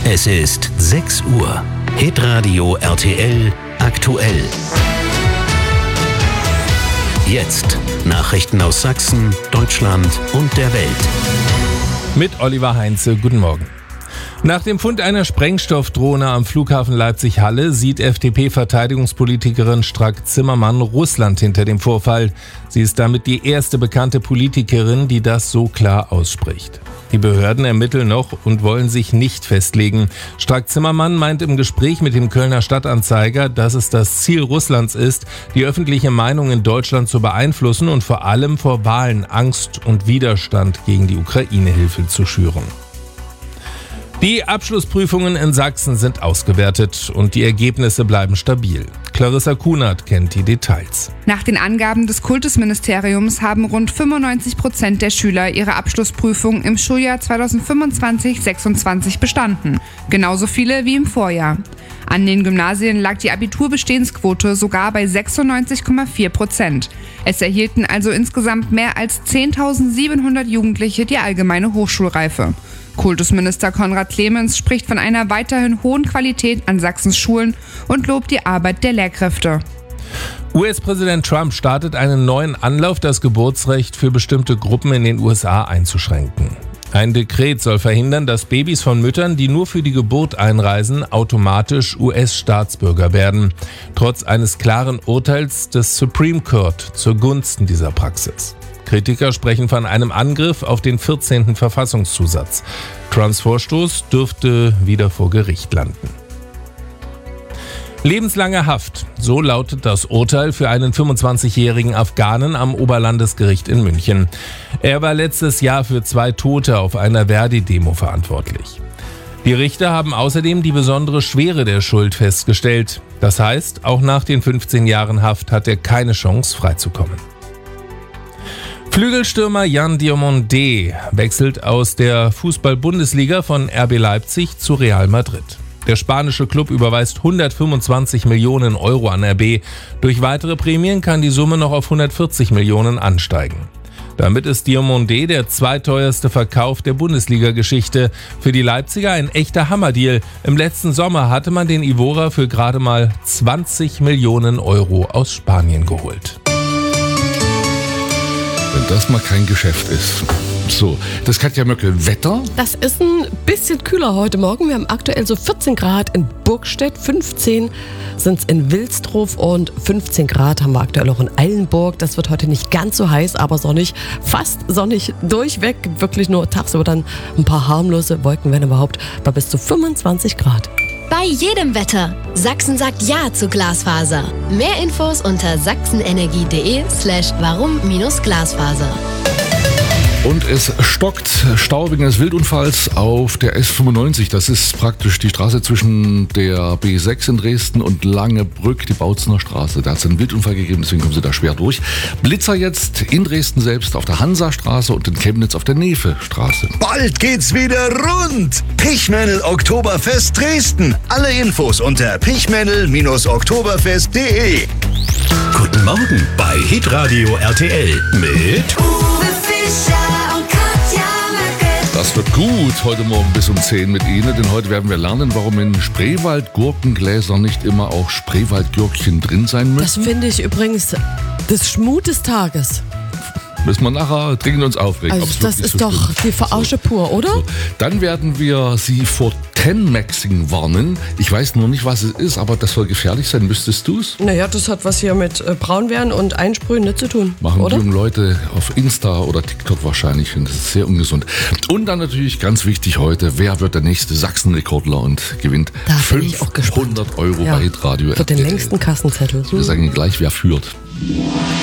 Es ist 6 Uhr. Hitradio RTL aktuell. Jetzt Nachrichten aus Sachsen, Deutschland und der Welt. Mit Oliver Heinze, guten Morgen. Nach dem Fund einer Sprengstoffdrohne am Flughafen Leipzig-Halle sieht FDP-Verteidigungspolitikerin Strack-Zimmermann Russland hinter dem Vorfall. Sie ist damit die erste bekannte Politikerin, die das so klar ausspricht. Die Behörden ermitteln noch und wollen sich nicht festlegen. Strack-Zimmermann meint im Gespräch mit dem Kölner Stadtanzeiger, dass es das Ziel Russlands ist, die öffentliche Meinung in Deutschland zu beeinflussen und vor allem vor Wahlen Angst und Widerstand gegen die Ukraine-Hilfe zu schüren. Die Abschlussprüfungen in Sachsen sind ausgewertet und die Ergebnisse bleiben stabil. Clarissa Kunert kennt die Details. Nach den Angaben des Kultusministeriums haben rund 95% der Schüler ihre Abschlussprüfung im Schuljahr 2025/26 bestanden. Genauso viele wie im Vorjahr. An den Gymnasien lag die Abiturbestehensquote sogar bei 96,4%. Es erhielten also insgesamt mehr als 10.700 Jugendliche die allgemeine Hochschulreife. Kultusminister Konrad Clemens spricht von einer weiterhin hohen Qualität an Sachsens Schulen und lobt die Arbeit der Lehrkräfte. US-Präsident Trump startet einen neuen Anlauf, das Geburtsrecht für bestimmte Gruppen in den USA einzuschränken. Ein Dekret soll verhindern, dass Babys von Müttern, die nur für die Geburt einreisen, automatisch US-Staatsbürger werden. Trotz eines klaren Urteils des Supreme Court zugunsten dieser Praxis. Kritiker sprechen von einem Angriff auf den 14. Verfassungszusatz. Trumps Vorstoß dürfte wieder vor Gericht landen. Lebenslange Haft, so lautet das Urteil für einen 25-jährigen Afghanen am Oberlandesgericht in München. Er war letztes Jahr für 2 Tote auf einer Verdi-Demo verantwortlich. Die Richter haben außerdem die besondere Schwere der Schuld festgestellt. Das heißt, auch nach den 15 Jahren Haft hat er keine Chance, freizukommen. Flügelstürmer Yann Diomandé wechselt aus der Fußball-Bundesliga von RB Leipzig zu Real Madrid. Der spanische Klub überweist 125 Millionen Euro an RB. Durch weitere Prämien kann die Summe noch auf 140 Millionen ansteigen. Damit ist Diomandé der zweiteuerste Verkauf der Bundesliga-Geschichte. Für die Leipziger ein echter Hammerdeal. Im letzten Sommer hatte man den Ivora für gerade mal 20 Millionen Euro aus Spanien geholt. Wenn das mal kein Geschäft ist. So, das Katja Möckel, Wetter? Das ist ein bisschen kühler heute Morgen. Wir haben aktuell so 14 Grad in Burgstedt, 15 sind es in Wilsdruff und 15 Grad haben wir aktuell auch in Eilenburg. Das wird heute nicht ganz so heiß, aber sonnig, fast sonnig durchweg. Wirklich nur tagsüber dann ein paar harmlose Wolken, wenn überhaupt, bei bis zu 25 Grad. Bei jedem Wetter. Sachsen sagt Ja zu Glasfaser. Mehr Infos unter sachsenenergie.de/warum-Glasfaser. Und es stockt Stau wegen eines Wildunfalls auf der S95. Das ist praktisch die Straße zwischen der B6 in Dresden und Langebrück, die Bautzener Straße. Da hat es einen Wildunfall gegeben, deswegen kommen sie da schwer durch. Blitzer jetzt in Dresden selbst auf der Hansastraße und in Chemnitz auf der Nefe-Straße. Bald geht's wieder rund. Pichmännel Oktoberfest Dresden. Alle Infos unter pichmännel-oktoberfest.de. Guten Morgen bei Hitradio RTL mit Das wird gut heute Morgen bis um 10 mit Ihnen, denn heute werden wir lernen, warum in Spreewald-Gurkengläsern nicht immer auch Spreewald-Gürkchen drin sein müssen. Das finde ich übrigens das Schmut des Tages. Müssen wir nachher dringend uns aufregen. Also das ist doch die Verarsche pur, oder? So. Dann werden wir Sie vor Ten-Maxing warnen. Ich weiß nur nicht, was es ist, aber das soll gefährlich sein. Müsstest du es? Naja, das hat was hier mit Braunwerden und Einsprühen nicht zu tun, Machen oder? die jungen Leute auf Insta oder TikTok wahrscheinlich. Und das ist sehr ungesund. Und dann natürlich ganz wichtig heute, wer wird der nächste Sachsen-Rekordler und gewinnt Da bin ich auch gespannt. 500 € bei Hitradio. Für den längsten Kassenzettel. Wir sagen Ihnen gleich, wer führt.